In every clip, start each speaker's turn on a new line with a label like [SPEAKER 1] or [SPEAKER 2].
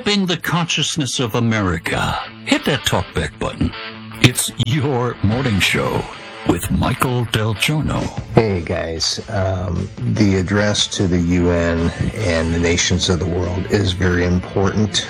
[SPEAKER 1] reviving the consciousness of America. Hit that talkback button. It's your morning show with Michael Del Giorno.
[SPEAKER 2] Hey guys, the address to the UN and the nations of the world is very important.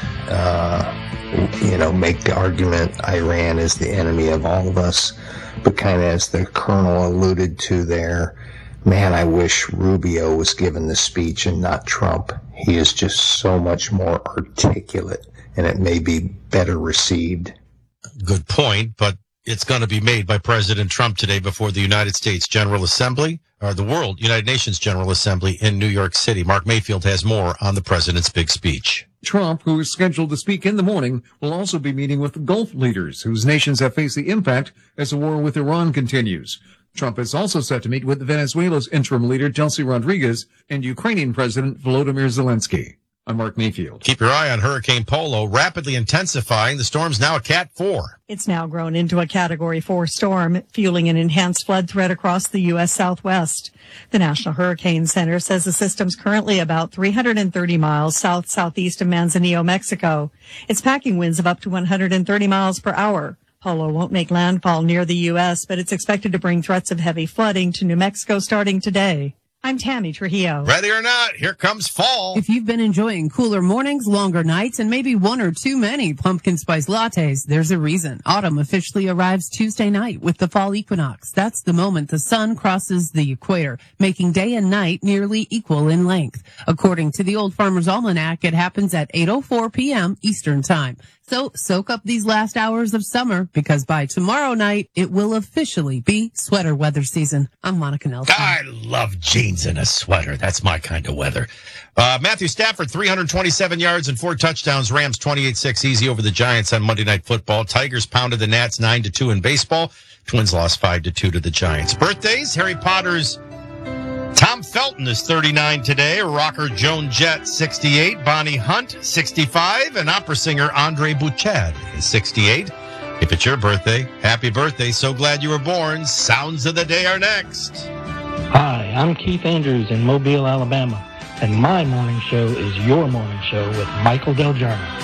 [SPEAKER 2] Make the argument Iran is the enemy of all of us, but kind of as the Colonel alluded to there, man, I wish Rubio was given the speech and not Trump. He is just so much more articulate, and it may be better received.
[SPEAKER 3] Good point, but it's going to be made by President Trump today before the United States General Assembly, or the United Nations General Assembly in New York City. Mark Mayfield has more on the president's big speech.
[SPEAKER 4] Trump, who is scheduled to speak in the morning, will also be meeting with Gulf leaders whose nations have faced the impact as the war with Iran continues. Trump is also set to meet with Venezuela's interim leader, Delcy Rodriguez, and Ukrainian President Volodymyr Zelensky. I'm Mark Mayfield.
[SPEAKER 3] Keep your eye on Hurricane Polo, rapidly intensifying. The storm's now a Cat 4.
[SPEAKER 5] It's now grown into a Category 4 storm, fueling an enhanced flood threat across the U.S. Southwest. The National Hurricane Center says the system's currently about 330 miles south-southeast of Manzanillo, Mexico. It's packing winds of up to 130 miles per hour. Polo won't make landfall near the U.S., but it's expected to bring threats of heavy flooding to New Mexico starting today. I'm Tammy Trujillo.
[SPEAKER 3] Ready or not, here comes fall.
[SPEAKER 6] If you've been enjoying cooler mornings, longer nights, and maybe one or too many pumpkin spice lattes, there's a reason. Autumn officially arrives Tuesday night with the fall equinox. That's the moment the sun crosses the equator, making day and night nearly equal in length. According to the Old Farmer's Almanac, it happens at 8:04 p.m. Eastern Time. So soak up these last hours of summer, because by tomorrow night, it will officially be sweater weather season. I'm Monica Nelson.
[SPEAKER 3] I love jeans and a sweater. That's my kind of weather. Matthew Stafford, 327 yards and 4 touchdowns. Rams 28-6 easy over the Giants on Monday Night Football. Tigers pounded the Nats 9-2 in baseball. Twins lost 5-2 to the Giants. Birthdays, Harry Potter's Tom Felton is 39 today. Rocker Joan Jett, 68. Bonnie Hunt, 65. And opera singer Andre Bouchard is 68. If it's your birthday, happy birthday. So glad you were born. Sounds of the day are next.
[SPEAKER 7] Hi, I'm Keith Andrews in Mobile, Alabama. And my morning show is your morning show with Michael Del Giorno.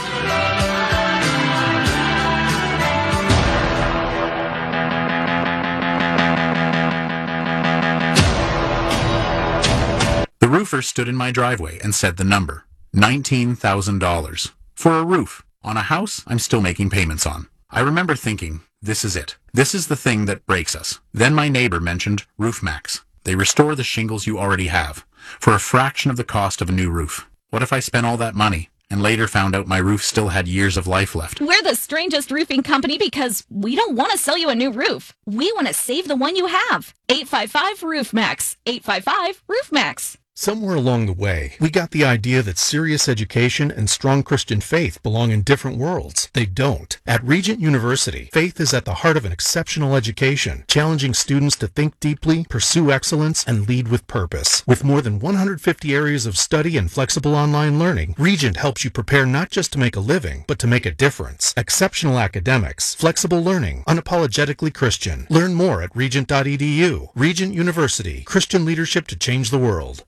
[SPEAKER 8] The roofer stood in my driveway and said the number, $19,000. For a roof on a house I'm still making payments on. I remember thinking, this is it. This is the thing that breaks us. Then my neighbor mentioned RoofMax. They restore the shingles you already have for a fraction of the cost of a new roof. What if I spent all that money and later found out my roof still had years of life left?
[SPEAKER 9] We're the strangest roofing company because we don't want to sell you a new roof. We want to save the one you have. 855-ROOFMAX. 855-ROOFMAX.
[SPEAKER 10] Somewhere along the way, we got the idea that serious education and strong Christian faith belong in different worlds. They don't. At Regent University, faith is at the heart of an exceptional education, challenging students to think deeply, pursue excellence, and lead with purpose. With more than 150 areas of study and flexible online learning, Regent helps you prepare not just to make a living, but to make a difference. Exceptional academics, flexible learning, unapologetically Christian. Learn more at regent.edu. Regent University, Christian leadership to change the world.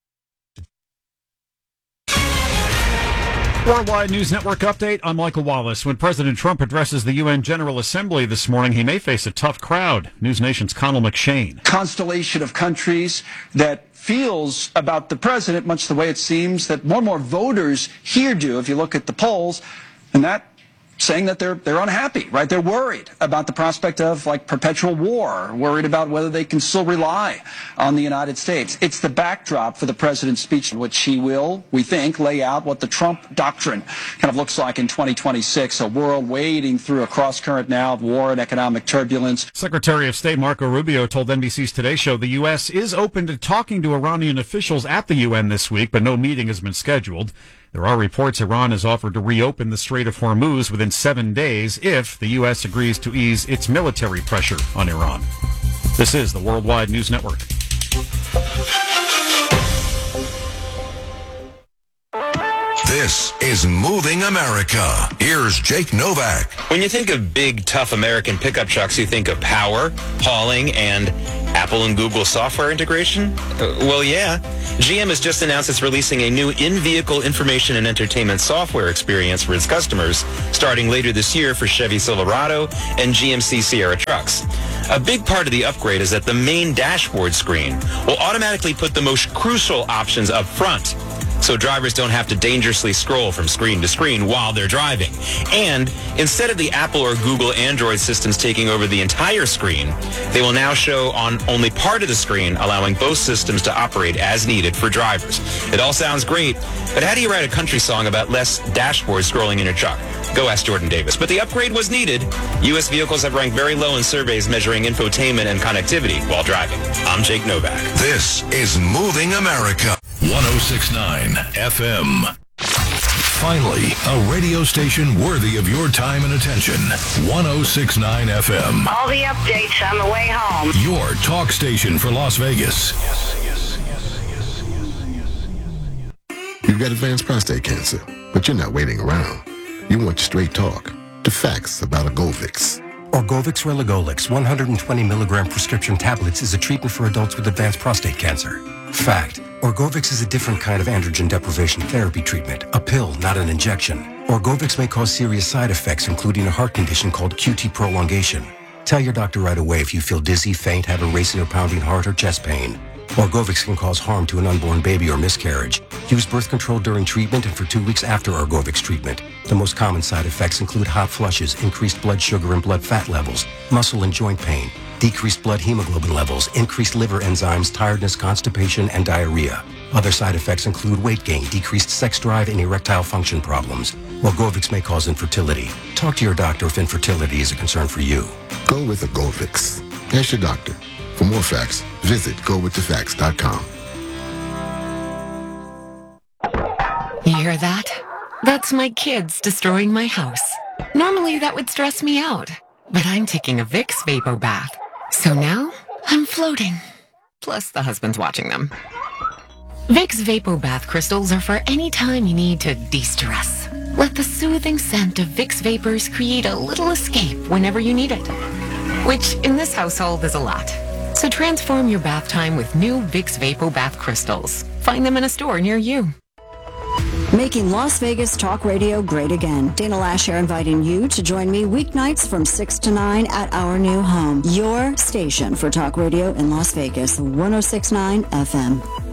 [SPEAKER 11] Worldwide News Network update. I'm Michael Wallace. When President Trump addresses the UN General Assembly this morning, he may face a tough crowd. News Nation's Connell McShane.
[SPEAKER 12] Constellation of countries that feels about the president much the way it seems that more and more voters here do, if you look at the polls, and that saying that they're unhappy, right? They're worried about the prospect of like perpetual war, worried about whether they can still rely on the United States. It's the backdrop for the president's speech in which he will, we think, lay out what the Trump doctrine kind of looks like in 2026, a world wading through a cross-current now of war and economic turbulence.
[SPEAKER 11] Secretary of State Marco Rubio told NBC's Today Show the U.S. is open to talking to Iranian officials at the UN this week, but no meeting has been scheduled. There are reports Iran has offered to reopen the Strait of Hormuz within 7 days if the U.S. agrees to ease its military pressure on Iran. This is the Worldwide News Network.
[SPEAKER 13] This is Moving America. Here's Jake Novak.
[SPEAKER 14] When you think of big, tough American pickup trucks, you think of power, hauling, and Apple and Google software integration? Well, yeah. GM has just announced it's releasing a new in-vehicle information and entertainment software experience for its customers starting later this year for Chevy Silverado and GMC Sierra trucks. A big part of the upgrade is that the main dashboard screen will automatically put the most crucial options up front, so drivers don't have to dangerously scroll from screen to screen while they're driving. And instead of the Apple or Google Android systems taking over the entire screen, they will now show on only part of the screen, allowing both systems to operate as needed for drivers. It all sounds great, but how do you write a country song about less dashboard scrolling in your truck? Go ask Jordan Davis. But the upgrade was needed. U.S. vehicles have ranked very low in surveys measuring infotainment and connectivity while driving. I'm Jake Novak.
[SPEAKER 13] This is Moving America. 106.9 FM. Finally, a radio station worthy of your time and attention. 106.9 FM.
[SPEAKER 15] All the updates on the way home.
[SPEAKER 13] Your talk station for Las Vegas.
[SPEAKER 16] You've got advanced prostate cancer, but you're not waiting around. You want straight talk, the facts about Orgovyx.
[SPEAKER 17] Orgovyx Relagolix 120 milligram prescription tablets is a treatment for adults with advanced prostate cancer. Fact: Orgovyx is a different kind of androgen deprivation therapy treatment, a pill, not an injection. Orgovyx may cause serious side effects, including a heart condition called QT prolongation. Tell your doctor right away if you feel dizzy, faint, have a racing or pounding heart, or chest pain. Orgovyx can cause harm to an unborn baby or miscarriage. Use birth control during treatment and for 2 weeks after Orgovyx treatment. The most common side effects include hot flushes, increased blood sugar and blood fat levels, muscle and joint pain, decreased blood hemoglobin levels, increased liver enzymes, tiredness, constipation, and diarrhea. Other side effects include weight gain, decreased sex drive, and erectile function problems. Orgovyx may cause infertility. Talk to your doctor if infertility is a concern for you.
[SPEAKER 16] Go with Orgovyx. Ask your doctor. For more facts, visit gowiththefacts.com.
[SPEAKER 18] You hear that? That's my kids destroying my house. Normally that would stress me out, but I'm taking a Vicks Vapor Bath. So now I'm floating. Plus the husband's watching them. Vicks Vapor Bath crystals are for any time you need to de-stress. Let the soothing scent of Vicks Vapors create a little escape whenever you need it. Which in this household is a lot. So transform your bath time with new Vicks Vapor Bath crystals. Find them in a store near you.
[SPEAKER 19] Making Las Vegas talk radio great again. Dana Lash here, inviting you to join me weeknights from 6 to 9 at our new home. Your station for talk radio in Las Vegas, 106.9 FM.